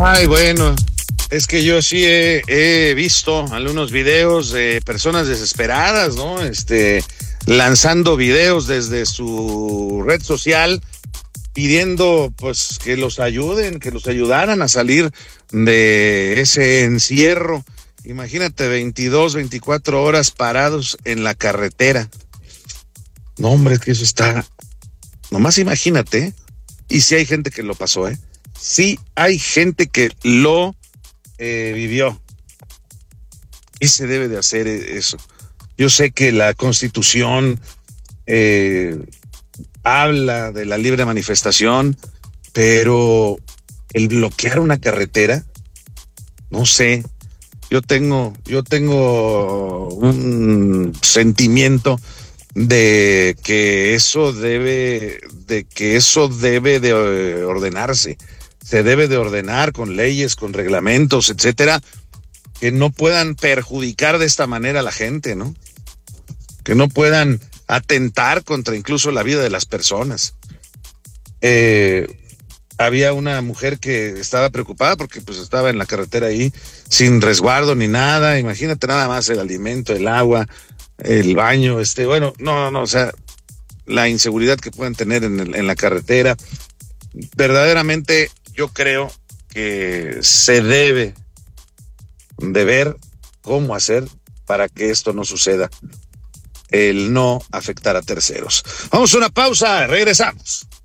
Ay, bueno, es que yo sí he visto algunos videos de personas desesperadas, ¿no? Lanzando videos desde su red social pidiendo, pues, que los ayuden, que los ayudaran a salir de ese encierro. Imagínate, 22, 24 horas parados en la carretera. No, hombre, es que eso está... Nomás imagínate, ¿eh? Y sí hay gente que lo pasó, ¿eh? Sí hay gente que lo vivió. Y se debe de hacer eso. Yo sé que la Constitución habla de la libre manifestación, pero el bloquear una carretera, no sé. Yo tengo un sentimiento de que eso debe de ordenarse. Se debe de ordenar con leyes, con reglamentos, etcétera, que no puedan perjudicar de esta manera a la gente, ¿no? Que no puedan atentar contra incluso la vida de las personas. Había una mujer que estaba preocupada porque pues estaba en la carretera ahí sin resguardo ni nada. Imagínate nada más el alimento, el agua, el baño, bueno, no, o sea, la inseguridad que pueden tener en la carretera. Verdaderamente yo creo que se debe de ver cómo hacer para que esto no suceda, el no afectar a terceros. Vamos a una pausa, regresamos.